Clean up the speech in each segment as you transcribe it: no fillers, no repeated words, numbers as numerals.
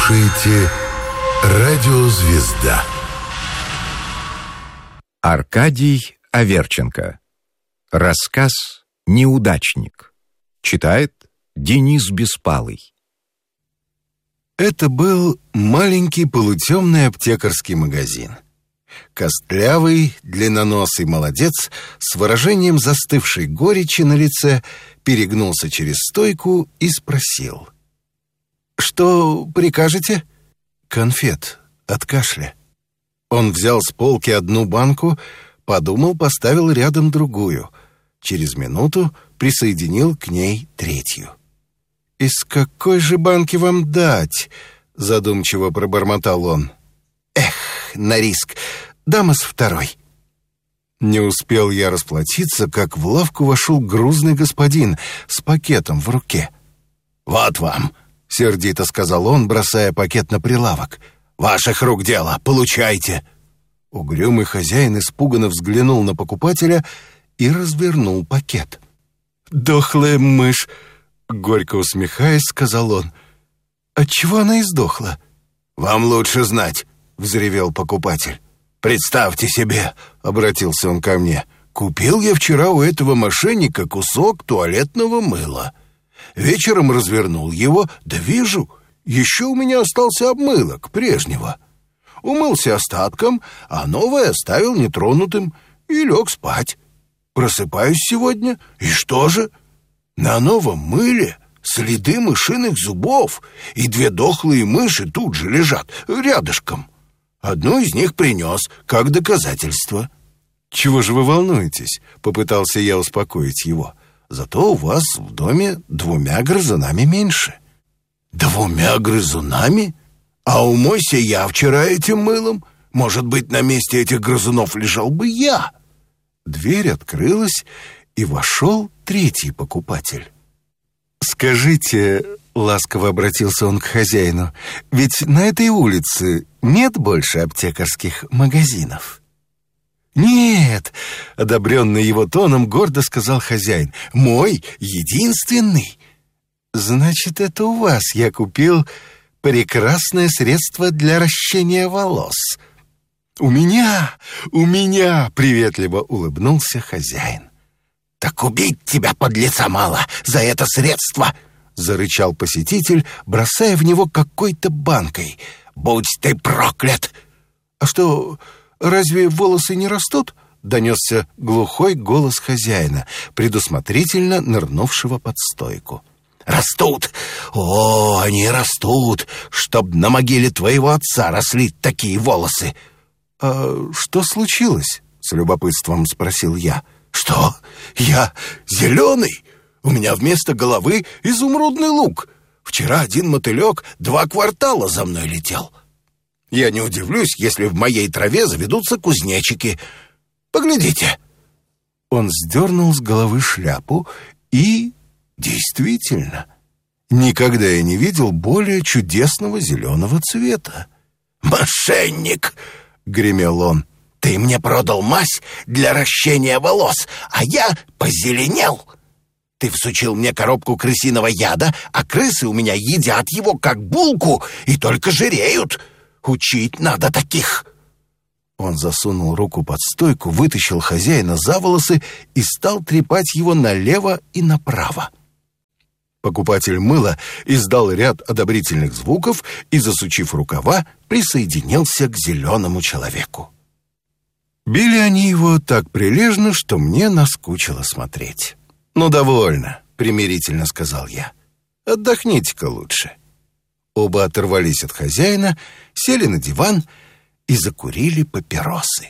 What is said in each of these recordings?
слушаете «Радио Звезда». Аркадий Аверченко. Рассказ «Неудачник». Читает Денис Беспалый. Это был маленький полутемный аптекарский магазин. Костлявый, длинноносый молодец с выражением застывшей горечи на лице перегнулся через стойку и спросил: «Что прикажете?» «Конфет от кашля». Он взял с полки одну банку, подумал, поставил рядом другую. Через минуту присоединил к ней третью. «Из какой же банки вам дать?» — задумчиво пробормотал он. «Эх, на риск, дам из второй». Не успел я расплатиться, как в лавку вошел грузный господин с пакетом в руке. «Вот вам», — сердито сказал он, бросая пакет на прилавок. «Ваших рук дело, получайте». Угрюмый хозяин испуганно взглянул на покупателя и развернул пакет. «Дохлая мышь», — горько усмехаясь, сказал он. «Отчего она издохла?» «Вам лучше знать», — взревел покупатель. «Представьте себе», — обратился он ко мне, «купил я вчера у этого мошенника кусок туалетного мыла. Вечером развернул его, да вижу, еще у меня остался обмылок прежнего. Умылся остатком, а новое оставил нетронутым и лег спать. Просыпаюсь сегодня, и что же? На новом мыле следы мышиных зубов, и 2 дохлые мыши тут же лежат рядышком. Одну из них принес, как доказательство». «Чего же вы волнуетесь?» — попытался я успокоить его. «Зато у вас в доме 2 грызунами меньше». 2 грызунами? А умойся я вчера этим мылом. Может быть, на месте этих грызунов лежал бы я». Дверь открылась, и вошел третий покупатель. «Скажите», — ласково обратился он к хозяину, «ведь на этой улице нет больше аптекарских магазинов?» «Нет», — одобренный его тоном, гордо сказал хозяин, «мой единственный». «Значит, это у вас я купил прекрасное средство для ращения волос». «У меня!» — приветливо улыбнулся хозяин. «Так убить тебя, подлеца, мало за это средство!» — зарычал посетитель, бросая в него какой-то банкой. «Будь ты проклят!» «А что, разве волосы не растут?» — донесся глухой голос хозяина, предусмотрительно нырнувшего под стойку. «Растут! О, они растут! Чтоб на могиле твоего отца росли такие волосы!» «А что случилось?» — с любопытством спросил я. «Что? Я зеленый? У меня вместо головы изумрудный лук. Вчера один мотылек 2 квартала за мной летел. Я не удивлюсь, если в моей траве заведутся кузнечики. Поглядите». Он сдернул с головы шляпу и... Действительно, никогда я не видел более чудесного зеленого цвета. «Мошенник!» — гремел он. «Ты мне продал мазь для ращения волос, а я позеленел. Ты всучил мне коробку крысиного яда, а крысы у меня едят его как булку и только жиреют. Учить надо таких!» Он засунул руку под стойку, вытащил хозяина за волосы и стал трепать его налево и направо. Покупатель мыла издал ряд одобрительных звуков и, засучив рукава, присоединился к зеленому человеку. Били они его так прилежно, что мне наскучило смотреть. «Ну, довольно», — примирительно сказал я. «Отдохните-ка лучше». Оба оторвались от хозяина, сели на диван и закурили папиросы.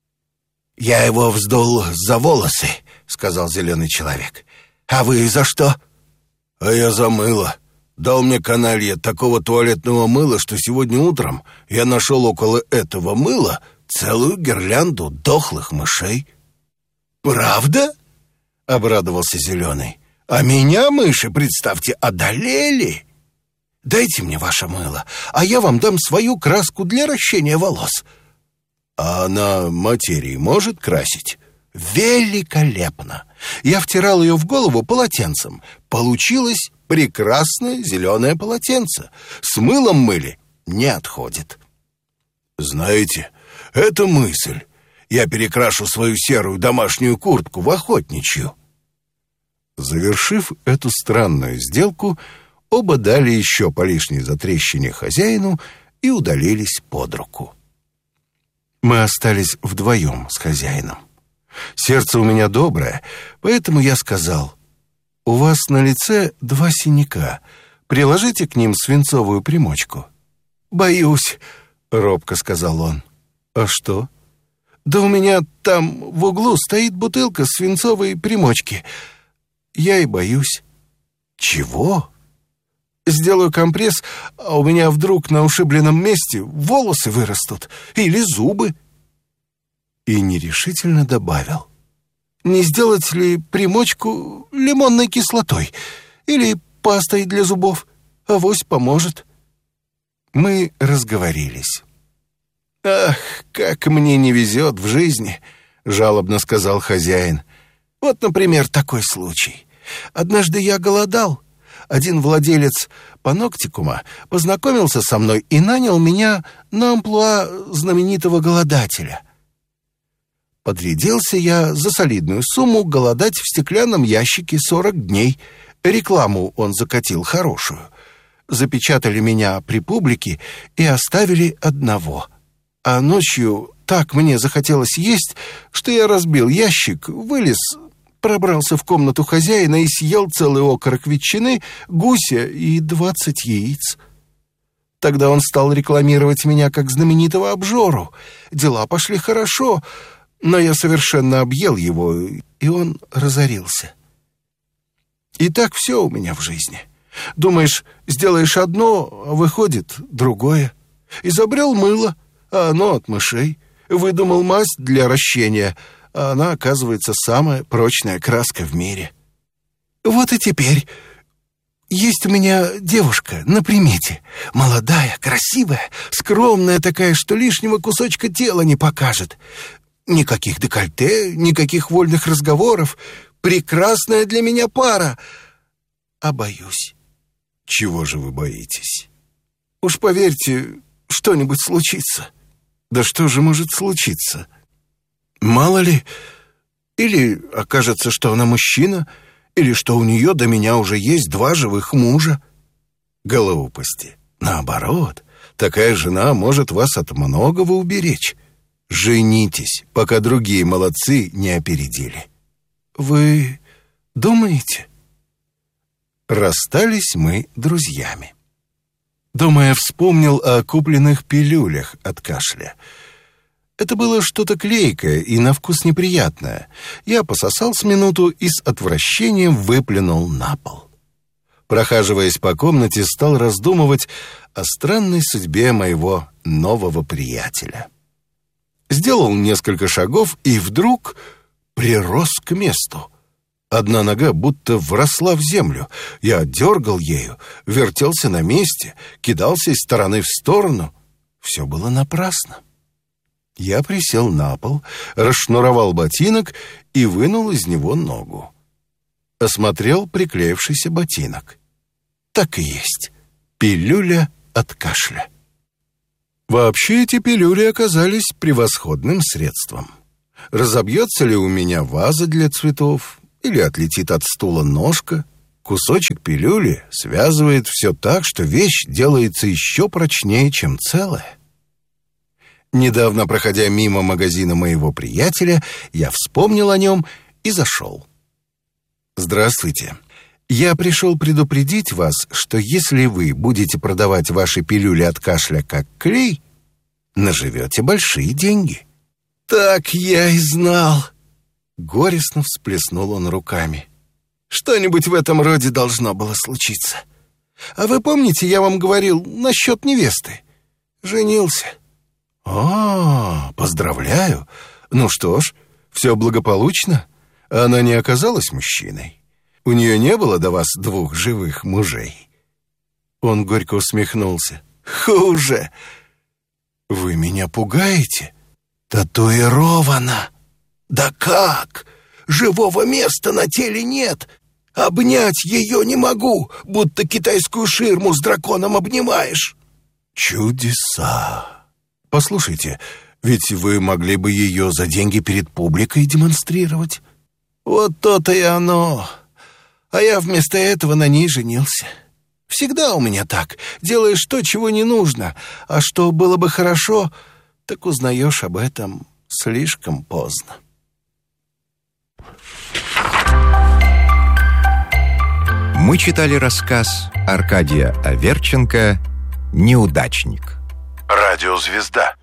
«Я его вздул за волосы», — сказал зеленый человек. «А вы за что?» «А я за мыло. Дал мне каналья такого туалетного мыла, что сегодня утром я нашел около этого мыла целую гирлянду дохлых мышей». «Правда?» — обрадовался зеленый. «А меня мыши, представьте, одолели. Дайте мне ваше мыло, а я вам дам свою краску для ращения волос». «А она материи может красить?» «Великолепно! Я втирал ее в голову полотенцем. Получилось прекрасное зеленое полотенце. С мылом мыли не отходит. Знаете, это мысль. Я перекрашу свою серую домашнюю куртку в охотничью. Завершив эту странную сделку, оба дали еще по лишней затрещине хозяину и удалились под руку. Мы остались вдвоем с хозяином. Сердце у меня доброе, поэтому я сказал: «У вас на лице 2 синяка. Приложите к ним свинцовую примочку». «Боюсь», — робко сказал он. «А что?» «Да у меня там в углу стоит бутылка свинцовой примочки. Я и боюсь». «Чего?» «Сделаю компресс, а у меня вдруг на ушибленном месте волосы вырастут или зубы». И нерешительно добавил: «Не сделать ли примочку лимонной кислотой или пастой для зубов? Авось поможет». Мы разговорились. «Ах, как мне не везет в жизни», — жалобно сказал хозяин. «Вот, например, такой случай. Однажды я голодал. Один владелец паноктикума познакомился со мной и нанял меня на амплуа знаменитого голодателя. Подрядился я за солидную сумму голодать в стеклянном ящике 40 дней. Рекламу он закатил хорошую. Запечатали меня при публике и оставили одного. А ночью так мне захотелось есть, что я разбил ящик, вылез, пробрался в комнату хозяина и съел целый окорок ветчины, гуся и 20 яиц. Тогда он стал рекламировать меня как знаменитого обжору. Дела пошли хорошо, но я совершенно объел его, и он разорился. И так все у меня в жизни. Думаешь, сделаешь одно, а выходит другое. Изобрел мыло, а оно от мышей. Выдумал мазь для рощения, а она, оказывается, самая прочная краска в мире. Вот и теперь есть у меня девушка на примете. Молодая, красивая, скромная такая, что лишнего кусочка тела не покажет. Никаких декольте, никаких вольных разговоров. Прекрасная для меня пара. А боюсь. Чего же вы боитесь? Уж поверьте, что-нибудь случится. Да что же может случиться? Мало ли, или окажется, что она мужчина, или что у нее до меня уже есть 2 живых мужа. Глупости. Наоборот, такая жена может вас от многого уберечь. Женитесь, пока другие молодцы не опередили. Вы думаете? Расстались мы друзьями. Дома я вспомнил о купленных пилюлях от кашля. Это было что-то клейкое и на вкус неприятное. Я пососал с минуту и с отвращением выплюнул на пол. Прохаживаясь по комнате, стал раздумывать о странной судьбе моего нового приятеля. Сделал несколько шагов и вдруг прирос к месту. Одна нога будто вросла в землю. Я дергал ею, вертелся на месте, кидался из стороны в сторону. Все было напрасно. Я присел на пол, расшнуровал ботинок и вынул из него ногу. Осмотрел приклеившийся ботинок. Так и есть. Пилюля от кашля. Вообще эти пилюли оказались превосходным средством. Разобьется ли у меня ваза для цветов, или отлетит от стула ножка, кусочек пилюли связывает все так, что вещь делается еще прочнее, чем целая. Недавно, проходя мимо магазина моего приятеля, я вспомнил о нем и зашел. «Здравствуйте. Я пришел предупредить вас, что если вы будете продавать ваши пилюли от кашля как клей, наживете большие деньги». «Так я и знал!» Горестно всплеснул он руками. «Что-нибудь в этом роде должно было случиться. А вы помните, я вам говорил насчет невесты? Женился». Поздравляю. Ну что ж, все благополучно. Она не оказалась мужчиной. У нее не было до вас 2 живых мужей». Он горько усмехнулся. «Хуже. Вы меня пугаете? Татуирована. Да как? Живого места на теле нет. Обнять ее не могу, будто китайскую ширму с драконом обнимаешь». Чудеса. Послушайте, ведь вы могли бы ее за деньги перед публикой демонстрировать. Вот то-то и оно. А я вместо этого на ней женился. Всегда у меня так. Делаешь то, чего не нужно. А что было бы хорошо, так узнаешь об этом слишком поздно. Мы читали рассказ Аркадия Аверченко «Неудачник». Радиозвезда.